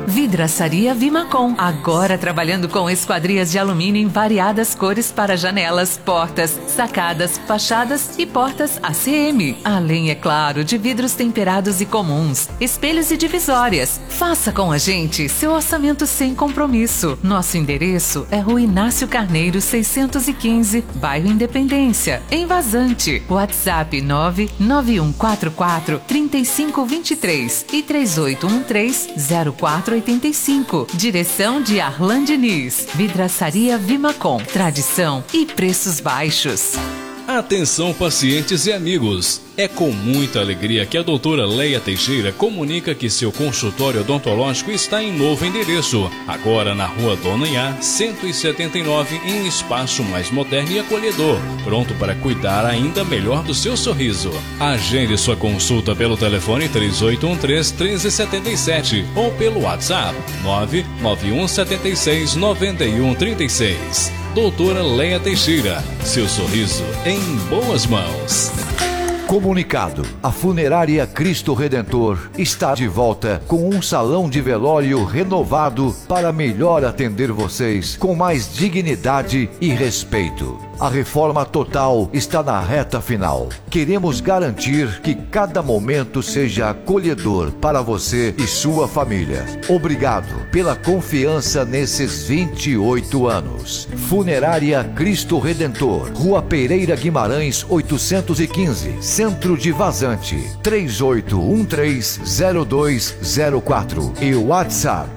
Vidraçaria Vimacom, agora trabalhando com esquadrias de alumínio em variadas cores para janelas, portas, sacadas, fachadas e portas ACM. Além, é claro, de vidros temperados e comuns, espelhos e divisórias. Faça com a gente seu orçamento sem compromisso. Nosso endereço é Rua Inácio Carneiro 615, bairro Independência, em Vazante. WhatsApp 99144 3523 e 3813 0485. Direção de Arlan Diniz. Vidraçaria Vimacom. Tradição e preços baixos. Atenção, pacientes e amigos. É com muita alegria que a doutora Leia Teixeira comunica que seu consultório odontológico está em novo endereço. Agora na Rua Dona Iá, 179, em um espaço mais moderno e acolhedor. Pronto para cuidar ainda melhor do seu sorriso. Agende sua consulta pelo telefone 3813-1377 ou pelo WhatsApp 991769136. Doutora Leia Teixeira, seu sorriso em boas mãos. Comunicado: a Funerária Cristo Redentor está de volta com um salão de velório renovado para melhor atender vocês com mais dignidade e respeito. A reforma total está na reta final. Queremos garantir que cada momento seja acolhedor para você e sua família. Obrigado pela confiança nesses 28 anos. Funerária Cristo Redentor, Rua Pereira Guimarães 815, Centro de Vazante, 38130204 e WhatsApp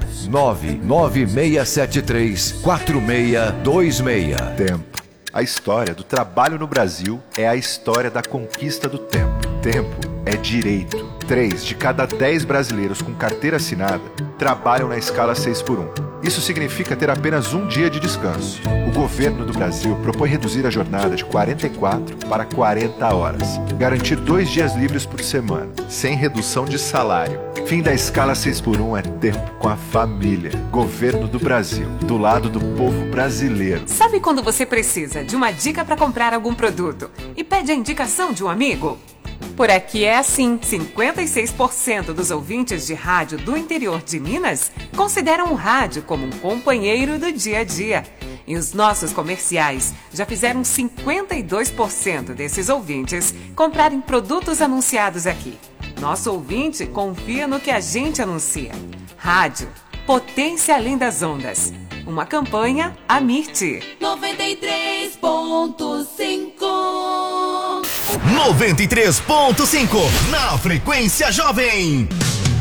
996734626. Tempo. A história do trabalho no Brasil é a história da conquista do tempo. Tempo é direito. 3 de cada 10 brasileiros com carteira assinada trabalham na escala 6x1. Isso significa ter apenas um dia de descanso. O governo do Brasil propõe reduzir a jornada de 44 para 40 horas. Garantir 2 dias livres por semana, sem redução de salário. Fim da escala 6x1 é tempo com a família. Governo do Brasil, do lado do povo brasileiro. Sabe quando você precisa de uma dica para comprar algum produto e pede a indicação de um amigo? Por aqui é assim, 56% dos ouvintes de rádio do interior de Minas consideram o rádio como um companheiro do dia a dia. E os nossos comerciais já fizeram 52% desses ouvintes comprarem produtos anunciados aqui. Nosso ouvinte confia no que a gente anuncia. Rádio, potência além das ondas. Uma campanha Amirte. 93.5 na Frequência Jovem.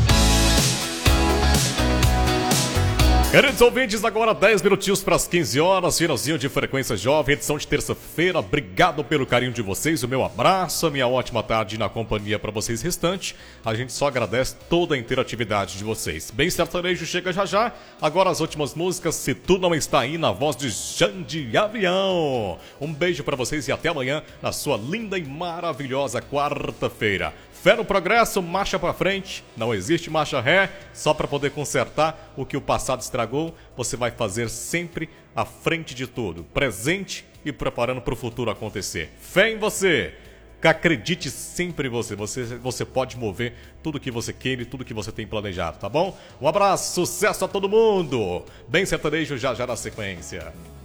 Queridos ouvintes, agora 10 minutinhos para as 15 horas, finalzinho de Frequência Jovem, edição de terça-feira. Obrigado pelo carinho de vocês, o meu abraço, a minha ótima tarde na companhia para vocês restante. A gente só agradece toda a interatividade de vocês. Bem Sertanejo chega já já, agora as últimas músicas, Se Tu Não Está Aí, na voz de Xande Avião. Um beijo para vocês e até amanhã, na sua linda e maravilhosa quarta-feira. Fé no progresso, marcha pra frente, não existe marcha ré, só para poder consertar o que o passado estragou, você vai fazer sempre à frente de tudo, presente e preparando para o futuro acontecer. Fé em você, que acredite sempre em você, você pode mover tudo que você queira e tudo que você tem planejado, tá bom? Um abraço, sucesso a todo mundo, bem sertanejo já já na sequência.